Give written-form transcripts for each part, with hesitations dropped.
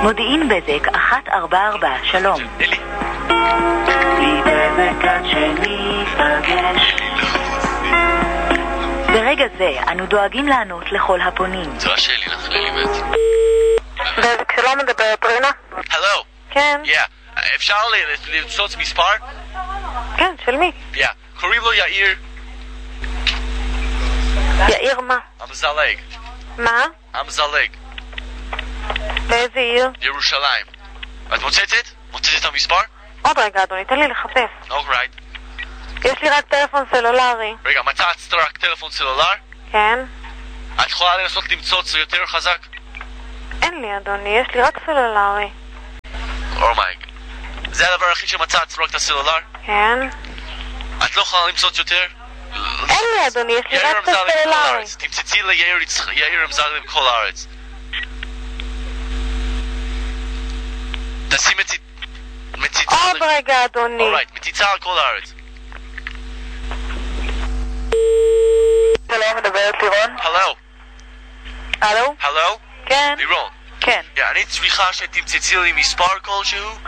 מודיעין בזק 144, שלום. אלי. לי בזק עד שניפגש. ברגע זה אנו דואגים לענות לכל הפונים. זו השאלי לך ללימד. בזק שלום, מדברת רינה? הלו. כן. אפשר למצוץ מספר? כן, של מי? קוראים לו יאיר. יאיר מה? המזלג. מה? המזלג. באיזה עיר? ירושלים. את מוצצת? מוצצת המספר? עוד רגע אדוני, תן לי לחפש. אוקיי. יש לי רק טלפון סלולרי. רגע, מצאת רק טלפון סלולר? כן. את יכולה לנסות למצוץ יותר חזק? אין לי אדוני, יש לי רק סלולרי. אומייג. זה הדבר הכי שמצאת, רק את הסלולר? כן. את לא יכולה למצוץ יותר? אין לי אדוני, יש לי רק את הסלולרי. תמצצי ליאיר אמזלג בכל הארץ. תעשי מציצה... עוד רגע אדוני. אורייט, מציצה על כל הארץ. שלום, מדברת לירון? הלו. הלו? הלו? כן. לירון. כן. אני צריכה שתמצצי לי מספר כלשהו?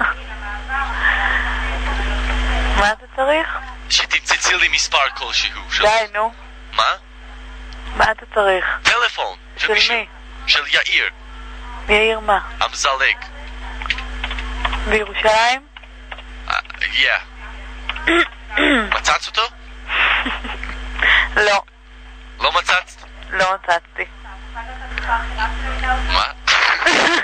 מה אתה צריך? שתמצצי לי מספר כלשהו. די, נו. מה? מה אתה צריך? טלפון. של מי? של יאיר. יאיר מה? המזלג. בירושלים? מצאת אותו? לא. לא מצאת? לא מצאתי. מה?